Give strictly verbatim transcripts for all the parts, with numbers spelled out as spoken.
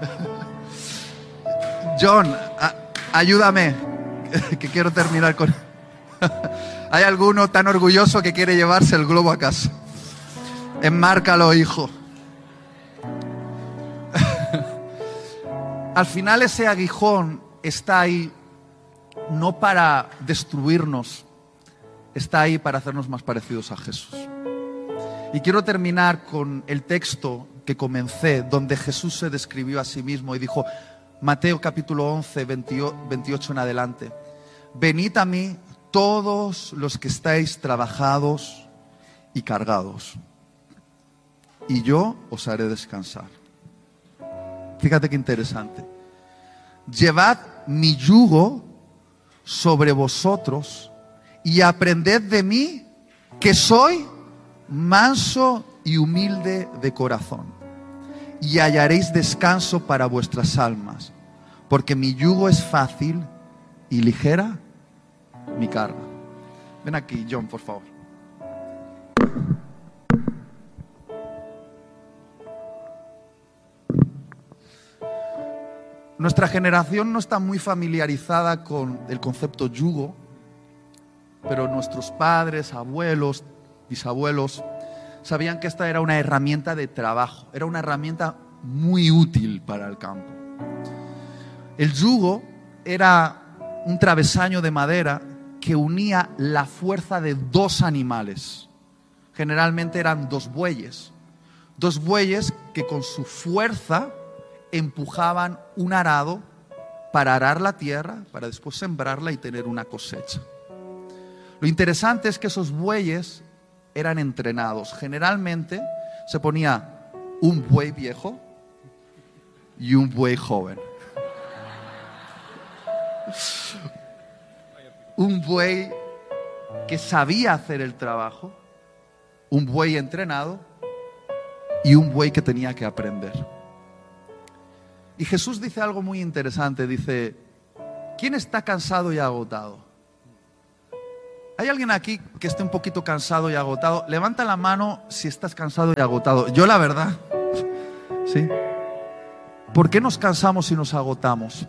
John, a, ayúdame, que quiero terminar con... ¿Hay alguno tan orgulloso que quiere llevarse el globo a casa? Enmárcalo, hijo. Al final ese aguijón está ahí no para destruirnos, está ahí para hacernos más parecidos a Jesús. Y quiero terminar con el texto que comencé, donde Jesús se describió a sí mismo y dijo, Mateo capítulo once, veintiocho en adelante: venid a mí todos los que estáis trabajados y cargados, y yo os haré descansar. Fíjate qué interesante. Llevad mi yugo sobre vosotros y aprended de mí, que soy manso y humilde de corazón, y hallaréis descanso para vuestras almas, porque mi yugo es fácil y ligera mi carga. Ven aquí, John, por favor. Nuestra generación no está muy familiarizada con el concepto yugo, pero nuestros padres, abuelos, bisabuelos sabían que esta era una herramienta de trabajo, era una herramienta muy útil para el campo. El yugo era un travesaño de madera que unía la fuerza de dos animales. Generalmente eran dos bueyes, dos bueyes que con su fuerza empujaban un arado para arar la tierra, para después sembrarla y tener una cosecha. Lo interesante es que esos bueyes eran entrenados. Generalmente se ponía un buey viejo y un buey joven. Un buey que sabía hacer el trabajo, un buey entrenado y un buey que tenía que aprender. Y Jesús dice algo muy interesante, dice, ¿quién está cansado y agotado? ¿Hay alguien aquí que esté un poquito cansado y agotado? Levanta la mano si estás cansado y agotado. Yo la verdad, ¿sí? ¿Por qué nos cansamos y nos agotamos?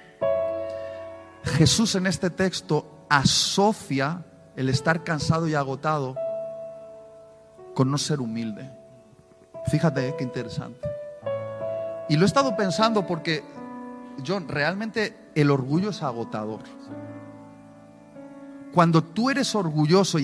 Jesús en este texto asocia el estar cansado y agotado con no ser humilde. Fíjate, ¿eh? Qué interesante. Y lo he estado pensando porque, John, realmente el orgullo es agotador. Cuando tú eres orgulloso